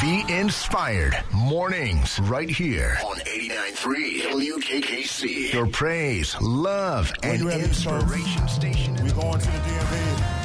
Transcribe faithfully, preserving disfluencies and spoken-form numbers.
Be inspired. Mornings right here on eighty-nine point three W K K C. Your praise, love, and inspiration station. We're going to the D M V.